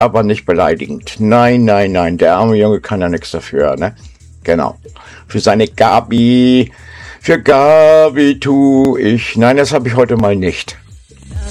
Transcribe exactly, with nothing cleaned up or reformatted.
aber nicht beleidigend. Nein, nein, nein, der arme Junge kann ja nichts dafür, ne? Genau. Für seine Gabi, für Gabi tu ich. Nein, das habe ich heute mal nicht.